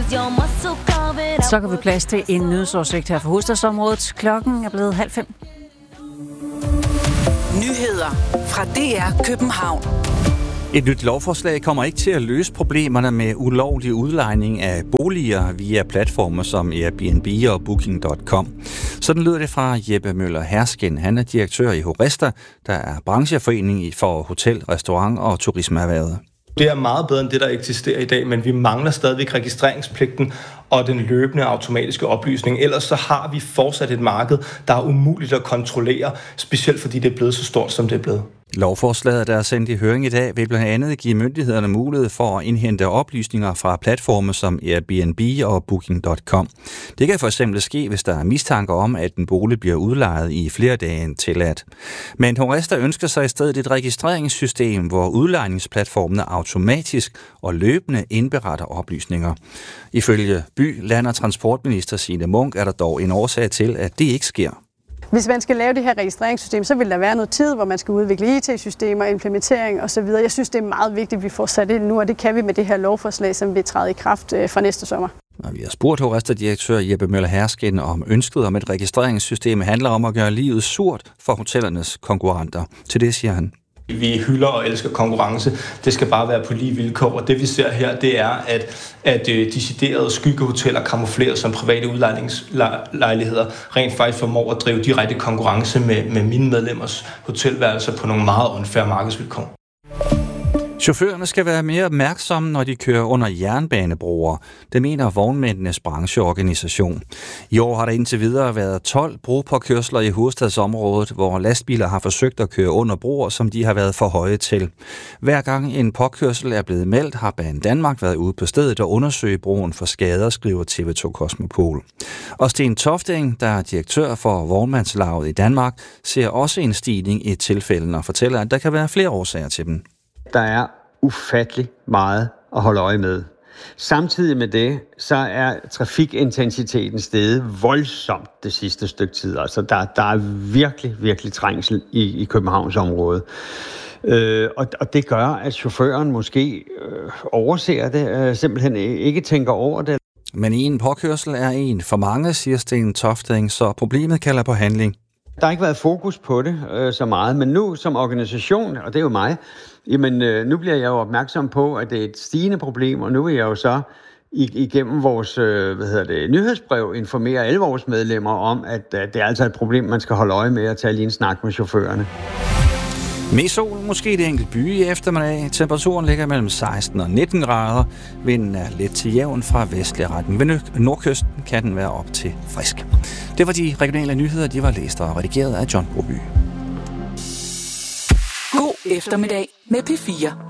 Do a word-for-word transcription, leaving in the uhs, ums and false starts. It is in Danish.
Så kan vi plads til en nyhedsoversigt her fra hovedstadsområdet. Klokken er blevet halv fem. Nyheder fra D R København. Et nyt lovforslag kommer ikke til at løse problemerne med ulovlig udlejning af boliger via platformer som Airbnb og Booking punktum com. Sådan lyder det fra Jeppe Møller Hersken. Han er direktør i HORESTA, der er brancheforening for hotel, restaurant og turismeerhvervet. Det er meget bedre end det, der eksisterer i dag, men vi mangler stadigvæk registreringspligten og den løbende automatiske oplysning. Ellers så har vi fortsat et marked, der er umuligt at kontrollere, specielt fordi det er blevet så stort, som det er blevet. Lovforslaget, der er sendt i høring i dag, vil blandt andet give myndighederne mulighed for at indhente oplysninger fra platforme som Airbnb og Booking punktum com. Det kan for eksempel ske, hvis der er mistanke om, at en bolig bliver udlejet i flere dage end tilladt. Men HORESTA ønsker sig i stedet et registreringssystem, hvor udlejningsplatformene automatisk og løbende indberetter oplysninger. Ifølge By-, Land- og Transportminister Signe Munk er der dog en årsag til, at det ikke sker. Hvis man skal lave det her registreringssystem, så vil der være noget tid, hvor man skal udvikle I T-systemer, implementering osv. Jeg synes, det er meget vigtigt, at vi får sat ind nu, og det kan vi med det her lovforslag, som vil træde i kraft fra næste sommer. Og vi har spurgt HORESTA-direktør Jeppe Møller Hersken om ønsket om et registreringssystem handler om at gøre livet surt for hotellernes konkurrenter. Til det siger han: Vi hylder og elsker konkurrence. Det skal bare være på lige vilkår. Og det vi ser her, det er, at, at deciderede skyggehoteller, kamufleret som private udlejningslejligheder, rent faktisk formår at drive direkte konkurrence med, med mine medlemmers hotelværelser på nogle meget unfair markedsvilkår. Chaufførerne skal være mere opmærksomme, når de kører under jernbanebroer. Det mener vognmændenes brancheorganisation. I år har der indtil videre været tolv bropåkørsler i hovedstadsområdet, hvor lastbiler har forsøgt at køre under broer, som de har været for høje til. Hver gang en påkørsel er blevet meldt, har Banedanmark været ude på stedet og undersøge broen for skader, skriver T V to Kosmopol. Og Sten Tofting, der er direktør for Vognmandslaget i Danmark, ser også en stigning i tilfældene og fortæller, at der kan være flere årsager til dem. Der er ufattelig meget at holde øje med. Samtidig med det, så er trafikintensiteten steget voldsomt det sidste stykke tid. Altså der, der er virkelig, virkelig trængsel i, i Københavns område. Øh, og, og det gør, at chaufføren måske øh, overser det, øh, simpelthen ikke tænker over det. Men en påkørsel er en for mange, siger Sten Tofting, så problemet kalder på handling. Der har ikke været fokus på det øh, så meget, men nu som organisation, og det er jo mig, jamen øh, nu bliver jeg jo opmærksom på, at det er et stigende problem, og nu vil jeg jo så igennem vores øh, hvad hedder det, nyhedsbrev informere alle vores medlemmer om, at, at det er altså et problem, man skal holde øje med at tage lige en snak med chaufførerne. Med sol, måske det enkelt by i eftermiddag. Temperaturen ligger mellem seksten og nitten grader. Vinden er let til jævn fra vestlig retning. Ved nordkysten kan den være op til frisk. Det var de regionale nyheder, de var læst og redigeret af John Broby. God eftermiddag med P fire.